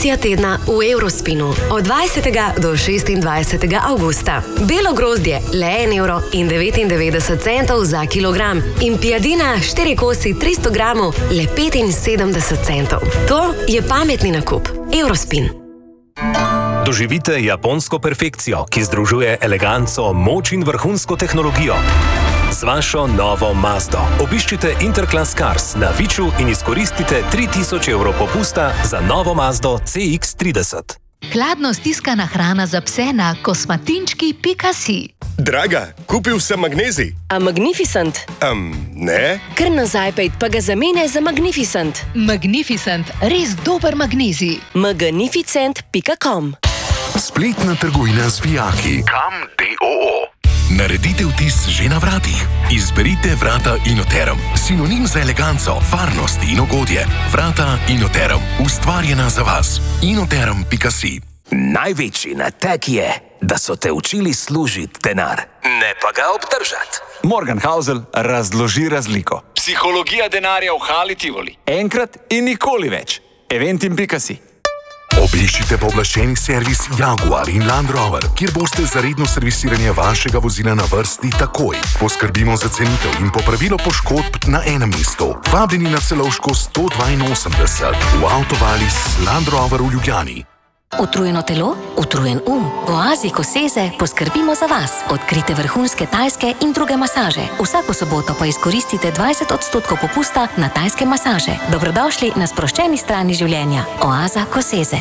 Akcija tedna v Eurospinu od 20. do 26. avgusta. Belo grozdje le 1,99 € za kilogram in pijadina 4 kosi 300 gramov le 75 centov. To je pametni nakup. Eurospin. Doživite japonsko perfekcijo, ki združuje eleganco, moč in vrhunsko tehnologijo. Z vašo novo Mazdo obiščite Interclass Cars na Viču in izkoristite 3000 € popusta za novo Mazdo CX-30. Hladno stiskana hrana za pse na kosmatinčki.si. Draga, kupil sem magnezij. A Magnificent? Ne. Kar nazaj pejt, pa ga zamene za Magnificent. Magnificent, res dober magnezij. Magnificent.com. Spletna trgovina z vijaki. Kam DOO. Naredite vtis že na vratih. Izberite vrata Inoterum. Sinonim za eleganco, varnost in ugodje. Vrata Inoterum. Ustvarjena za vas. Inoterum.si. Največji nateg je, da so te učili služiti denar, ne pa ga obdržati. Morgan Housel razloži razliko. Psihologija denarja v Hali Tivoli. Enkrat in nikoli več. Eventim.si. Obiščite pooblaščeni servis Jaguar in Land Rover, kjer boste za redno servisiranje vašega vozila na vrsti takoj. Poskrbimo za cenitev in popravilo poškodb na enem mestu. Vabljeni na Celovško 182 v Avtovalis Land Rover v Ljubljani. Utrujeno telo, utrujen V Oazi Koseze poskrbimo za vas. Odkrite vrhunske tajske in druge masaže. Vsako soboto pa izkoristite 20% popusta na tajske masaže. Dobrodošli na sproščeni strani življenja. Oaza Koseze.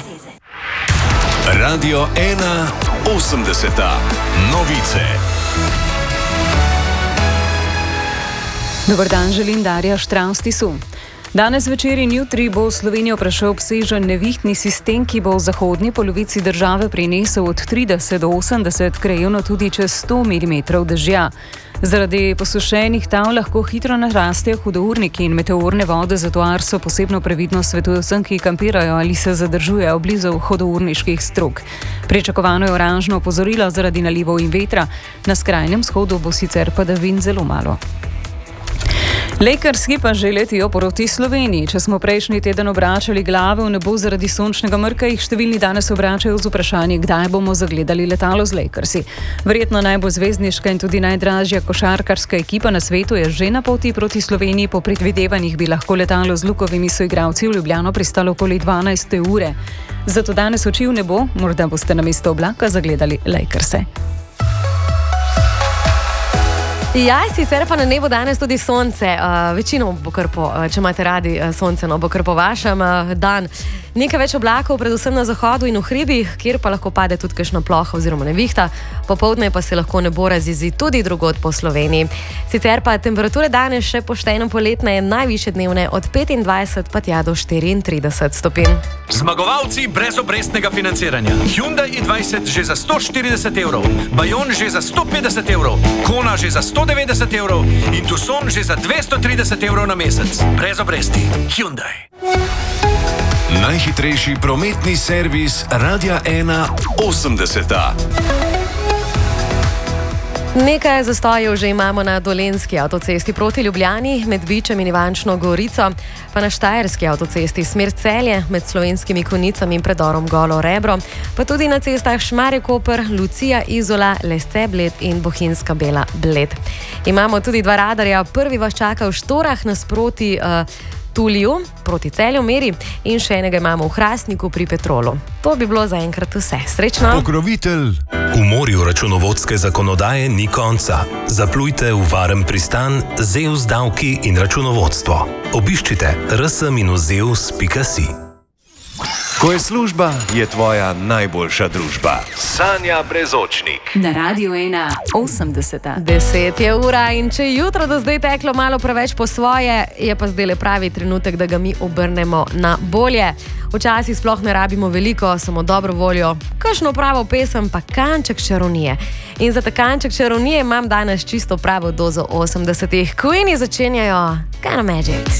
Radio 1 80. Novice. Dober dan, želim Darja Štravstisu. Danes večer in jutri bo v Slovenijo prešel obsežen nevihtni sistem, ki bo v zahodni polovici države prinesel od 30 do 80, krajevno tudi čez 100 mm dežja. Zaradi posušenih tal lahko hitro narastejo hudourniki in meteorne vode, zato Arso posebno previdno svetuje vsem, ki kampirajo ali se zadržujejo blizu hudourniških strug. Pričakovano je oranžno opozorilo zaradi nalivov in vetra, na skrajnem vzhodu bo sicer padavin zelo malo. Lakersi pa že letijo proti Sloveniji. Če smo prejšnji teden obračali glave v nebo zaradi sončnega mrka, jih številni danes obračajo z vprašanje, kdaj bomo zagledali letalo z Lakersi. Verjetno najbolj zvezdniška in tudi najdražja košarkarska ekipa na svetu je že na poti proti Sloveniji. Po predvidevanjih bi lahko letalo z Lukovimi soigralci v Ljubljano pristalo okoli 12 ure. Zato danes oči v nebo, morda boste namesto oblaka zagledali Lakerse. Ja, sicer pa na nebu danes tudi sonce, večino bo kar po, če imate radi sonce, no bo kar po vašem dan. Nekaj več oblakov, predvsem na zahodu in v hribih, kjer pa lahko pade tudi kakšna ploha oziroma nevihta, popoldne pa se lahko nebo razjezi tudi drugod po Sloveniji. Sicer pa temperature danes še pošteno poletne, najvišje dnevne od 25 pa tja do 34 stopinj. Zmagovalci brez obrestnega financiranja. Hyundai i20 že za 140 €, Bayon že za 150 €, Kona že za 190 € in Tucson že za 230 € na mesec. Brez obresti. Hyundai. Najhitrejši prometni servis Radia 1 80. Nekaj zastojev že imamo na Dolenjski avtocesti proti Ljubljani, med Vičem in Ivančno Gorico, pa na Štajerski avtocesti smer Celje, med Slovenskimi Konjicami in predorom Golo Rebro, pa tudi na cestah Šmarje-Koper, Lucija, Izola, Lesce Bled in Bohinjska Bela Bled. Imamo tudi dva radarja, prvi vas čaka v Štorah nasproti Tuliju, proti Celju meri, in še enega imamo v Hrastniku pri Petrolu. To bi bilo zaenkrat vse. Srečno! Pokrovitelj. V morju računovodske zakonodaje ni konca. Zaplujte v varen pristan Zeus davki in računovodstvo. Obiščite rs-zeus.si. Ko je služba, je tvoja najboljša družba. Sanja Brezočnik. Na Radio 1 80. 10 je ura in če jutro do zdaj teklo malo preveč po svoje, je pa zdaj le pravi trenutek, da ga mi obrnemo na bolje. Včasih sploh ne rabimo veliko, samo dobro voljo, kakšno pravo pesem, pa kanček čarovnije. In za ta kanček čarovnije imam danes čisto pravo dozo 80-ih. Queeni začenjajo Kind of Magic.